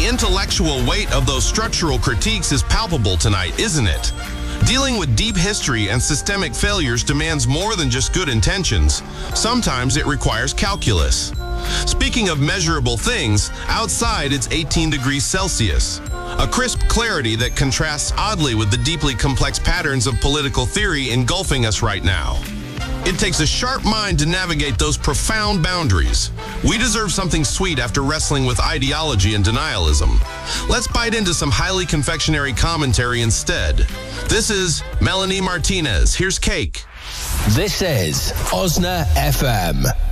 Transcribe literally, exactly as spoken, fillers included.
The intellectual weight of those structural critiques is palpable tonight, isn't it? Dealing with deep history and systemic failures demands more than just good intentions. Sometimes it requires calculus. Speaking of measurable things, outside it's eighteen degrees Celsius. A crisp clarity that contrasts oddly with the deeply complex patterns of political theory engulfing us right now. It takes a sharp mind to navigate those profound boundaries. We deserve something sweet after wrestling with ideology and denialism. Let's bite into some highly confectionery commentary instead. This is Melanie Martinez. Here's Cake. This is Osna F M.